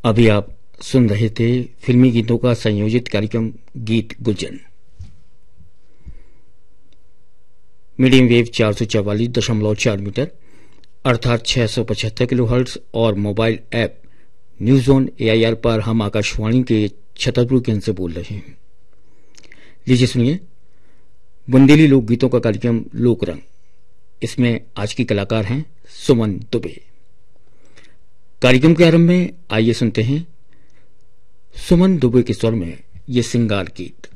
अभी आप सुन रहे थे फिल्मी गीतों का संयोजित कार्यक्रम गीत गुलशन। मीडियम वेव 444.4 मीटर अर्थात 675 किलोहर्ट्ज और mobile app news on AIR पर हम आकाशवाणी के छतरपुर केंद्र से बोल रहे हैं। लीजिए सुनिए बुंदेली लोक गीतों का कार्यक्रम लोक रंग। इसमें आज की कलाकार हैं सुमन दुबे। कार्यक्रम के आरंभ में आइए सुनते हैं सुमन दुबे के स्वर में ये सिंगार गीत।